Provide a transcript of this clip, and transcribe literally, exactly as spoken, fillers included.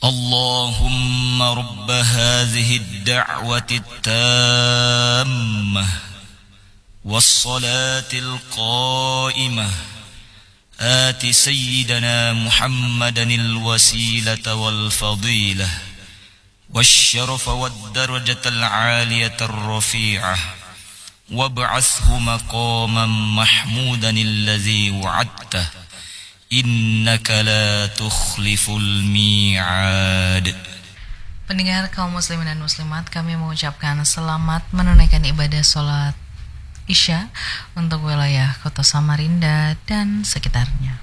اللهم رب هذه الدعوة التامة والصلاة القائمة آت سيدنا محمدا الوسيلة والفضيلة والشرف والدرجة العالية الرفيعة وابعثه مقاما محمودا الذي وعدته إنك لا تخلف الميعاد. Pendengar kaum muslimin dan muslimat, kami mengucapkan selamat menunaikan ibadah sholat Isya untuk wilayah Kota Samarinda dan sekitarnya.